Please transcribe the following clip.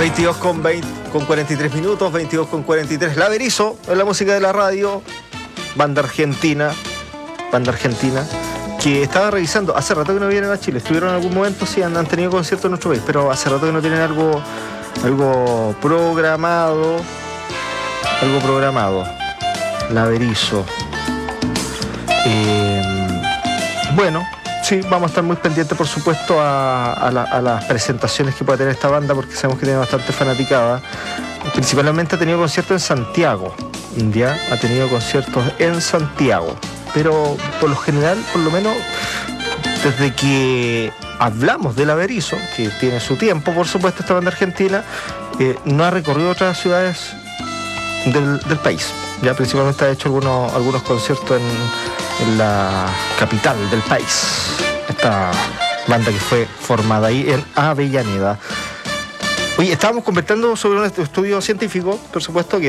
22 con 43 minutos, 22 con 43. La Berizo, en la música de la radio, banda argentina, que estaba revisando, hace rato que no vienen a Chile, estuvieron en algún momento, sí, han tenido conciertos en nuestro país, pero hace rato que no tienen algo programado. La Berizo. Bueno, sí, vamos a estar muy pendientes, por supuesto, a las presentaciones que pueda tener esta banda, porque sabemos que tiene bastante fanaticada. Principalmente ha tenido conciertos en Santiago, ¿ya? Ha tenido conciertos en Santiago, pero por lo general, por lo menos, desde que hablamos de La Berizo, que tiene su tiempo, por supuesto, esta banda argentina, no ha recorrido otras ciudades del país. Ya principalmente ha hecho algunos conciertos en la capital del país. Esta banda que fue formada ahí en Avellaneda. Oye, estábamos conversando sobre un estudio científico, por supuesto, que